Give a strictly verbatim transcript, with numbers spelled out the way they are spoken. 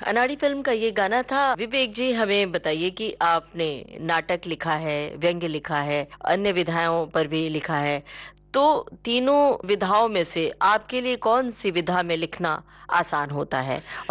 अनाड़ी फिल्म का ये गाना था। विवेक जी, हमें बताइए कि आपने नाटक लिखा है, व्यंग्य लिखा है, अन्य विधाओं पर भी लिखा है, तो तीनों विधाओं में से आपके लिए कौन सी विधा में लिखना आसान होता है?